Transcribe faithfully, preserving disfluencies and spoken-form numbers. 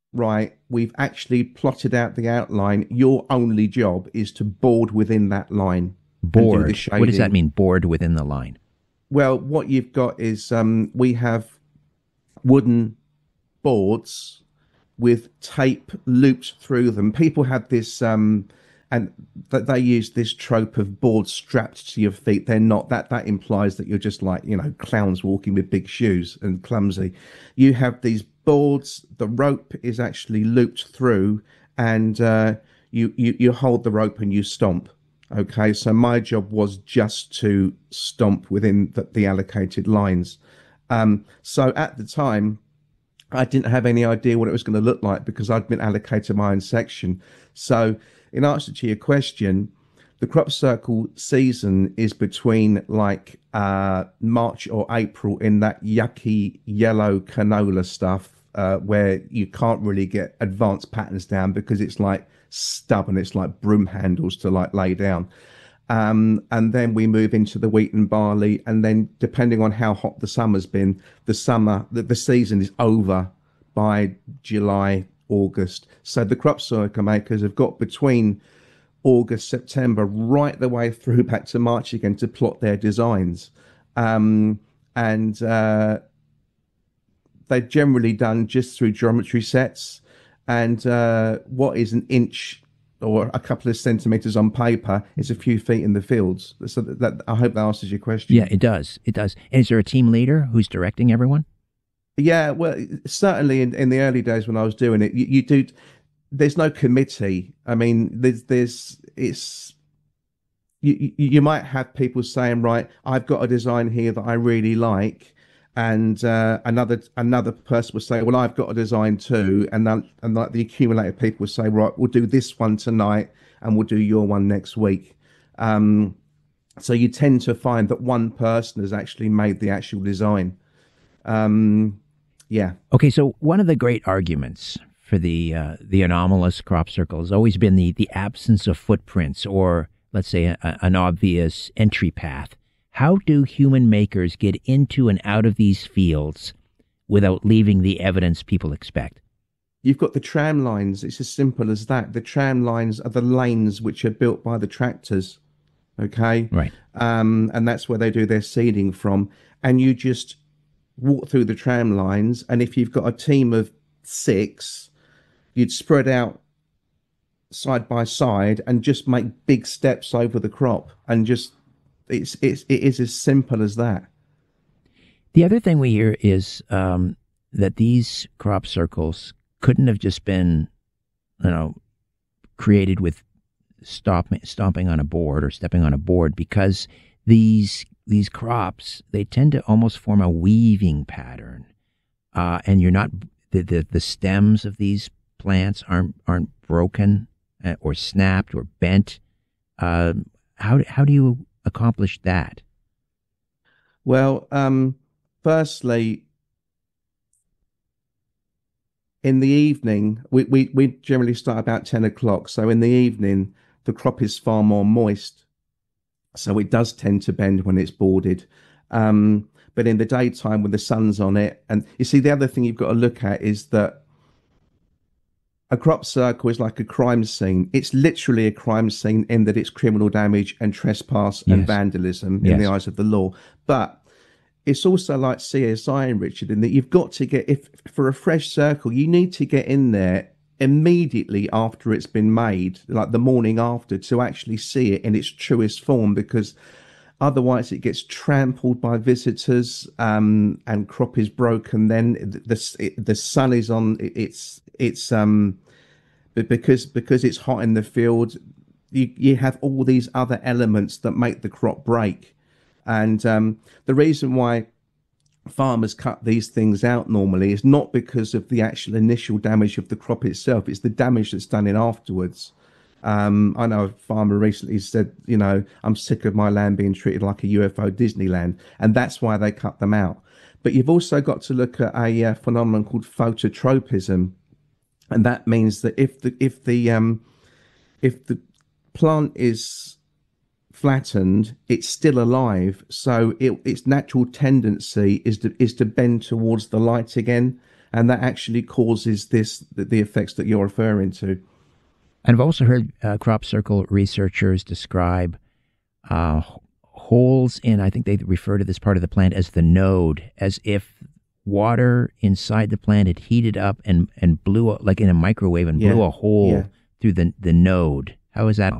right, we've actually plotted out the outline. Your only job is to board within that line and do the Board. What does that shading. mean? Board within the line. Well, what you've got is um, we have wooden boards with tape looped through them. People have this, um, and that they use this trope of boards strapped to your feet. They're not. That that implies that you're just like, you know, clowns walking with big shoes and clumsy. You have these boards. The rope is actually looped through, and uh, you you you hold the rope and you stomp. Okay, so my job was just to stomp within the, the allocated lines. Um, so at the time, I didn't have any idea what it was going to look like because I'd been allocated my own section. So, in answer to your question, the crop circle season is between like uh, March or April in that yucky yellow canola stuff uh, where you can't really get advanced patterns down because it's like stubborn, it's like broom handles to like lay down. Um, and then we move into the wheat and barley, and then depending on how hot the summer's been, the summer the, the season is over by July, August. So the crop circle makers have got between August, September, right the way through back to March again to plot their designs. Um, and uh, they're generally done just through geometry sets. And uh, what is an inch or a couple of centimeters on paper is a few feet in the fields. So that, that I hope that answers your Yeah, question. it does. It does. And is there a team leader who's directing everyone? Yeah, well, certainly in, in the early days when I was doing it, you, you do. There's no committee. I mean, there's there's it's you you might have people saying, right, I've got a design here that I really like, and uh, another another person will say, well, I've got a design too, and then and like the accumulated people will say, right, we'll do this one tonight, and we'll do your one next week. Um, so you tend to find that one person has actually made the actual design. Um, yeah. Okay, so one of the great arguments for the uh, the anomalous crop circle has always been the the absence of footprints, or let's say a, an obvious entry path. How do human makers get into and out of these fields without leaving the evidence people expect? You've got the tram lines. It's as simple as that. The tram lines are the lanes which are built by the tractors. Okay. Right. Um, and that's where they do their seeding from. And you just walk through the tram lines. And if you've got a team of six, you'd spread out side by side and just make big steps over the crop. And just, it's, it's, it is as simple as that. The other thing we hear is um, that these crop circles couldn't have just been, you know, created with stop, stomping on a board or stepping on a board, because these these crops, they tend to almost form a weaving pattern, uh, and you're not the, the the stems of these plants aren't aren't broken uh, or snapped or bent. Uh, how how do you accomplish that? Well, um, firstly, in the evening, we, we, we generally start about ten o'clock. So in the evening, the crop is far more moist. So it does tend to bend when it's boarded. Um, but in the daytime, when the sun's on it, and you see, the other thing you've got to look at is that a crop circle is like a crime scene. It's literally a crime scene in that it's criminal damage and trespass and Yes. vandalism in Yes. the eyes of the law. But it's also like C S I and Richard, in that you've got to get, if for a fresh circle, you need to get in there immediately after it's been made, like the morning after, to actually see it in its truest form, because otherwise it gets trampled by visitors, um, and crop is broken. Then the the, the sun is on it's it's um but because because it's hot in the field, you you have all these other elements that make the crop break. And um, the reason why farmers cut these things out normally is not because of the actual initial damage of the crop itself. It's the damage that's done in afterwards. Um, I know a farmer recently said, you know, I'm sick of my land being treated like a U F O Disneyland, and that's why they cut them out. But you've also got to look at a uh, phenomenon called phototropism, and that means that if the if the um, if the plant is flattened, it's still alive. So it, its natural tendency is to is to bend towards the light again. and that actually causes this the, the effects that you're referring to. And I've also heard uh, crop circle researchers describe uh, holes in, I think they refer to this part of the plant as the node, as if water inside the plant had heated up and, and blew, like in a microwave, and Yeah. blew a hole Yeah. through the, the node. How is that